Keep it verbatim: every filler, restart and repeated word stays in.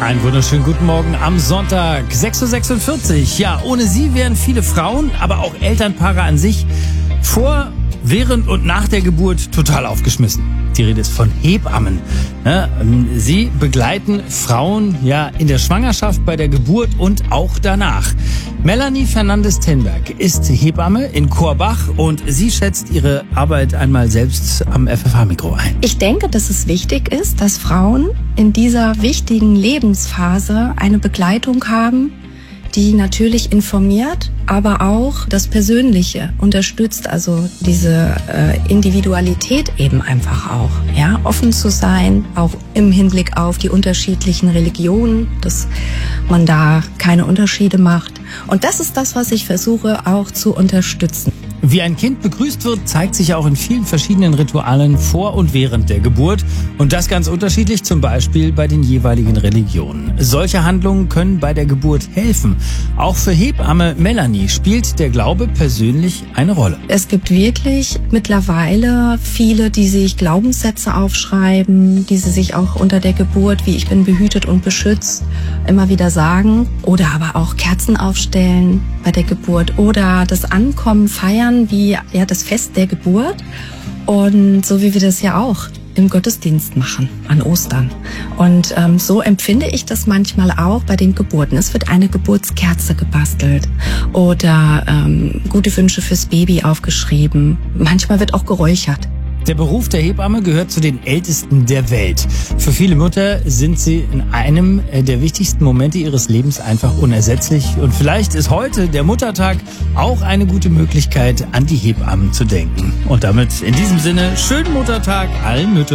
Einen wunderschönen guten Morgen am Sonntag, sechs Uhr sechsundvierzig. Ja, ohne sie wären viele Frauen, aber auch Elternpaare an sich vor, während und nach der Geburt total aufgeschmissen. Die Rede ist von Hebammen. Sie begleiten Frauen ja in der Schwangerschaft, bei der Geburt und auch danach. Melanie Fernandes-Tenberg ist Hebamme in Korbach und sie schätzt ihre Arbeit einmal selbst am F F H-Mikro ein. Ich denke, dass es wichtig ist, dass Frauen in dieser wichtigen Lebensphase eine Begleitung haben, die natürlich informiert, aber auch das Persönliche unterstützt, also diese äh, Individualität eben einfach auch, ja, offen zu sein, auch im Hinblick auf die unterschiedlichen Religionen, dass man da keine Unterschiede macht. Und das ist das, was ich versuche auch zu unterstützen. Wie ein Kind begrüßt wird, zeigt sich auch in vielen verschiedenen Ritualen vor und während der Geburt. Und das ganz unterschiedlich, zum Beispiel bei den jeweiligen Religionen. Solche Handlungen können bei der Geburt helfen. Auch für Hebamme Melanie spielt der Glaube persönlich eine Rolle. Es gibt wirklich mittlerweile viele, die sich Glaubenssätze aufschreiben, die sie sich auch unter der Geburt, wie ich bin behütet und beschützt, immer wieder sagen. Oder aber auch Kerzen aufstellen bei der Geburt oder das Ankommen feiern, wie ja das Fest der Geburt, und so wie wir das ja auch im Gottesdienst machen an Ostern. Und ähm, so empfinde ich das manchmal auch bei den Geburten. Es wird eine Geburtskerze gebastelt oder ähm, gute Wünsche fürs Baby aufgeschrieben. Manchmal wird auch geräuchert. Der Beruf der Hebamme gehört zu den ältesten der Welt. Für viele Mütter sind sie in einem der wichtigsten Momente ihres Lebens einfach unersetzlich. Und vielleicht ist heute der Muttertag auch eine gute Möglichkeit, an die Hebammen zu denken. Und damit in diesem Sinne, schönen Muttertag allen Müttern.